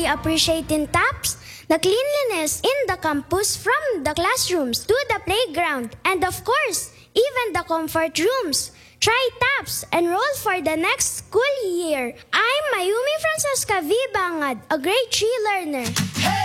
really appreciating TAPS, the cleanliness in the campus from the classrooms to the playground, and of course, even the comfort rooms. Try TAPS, enroll for the next school year. I'm Mayumi Francesca V. Bangad, a grade 3 learner.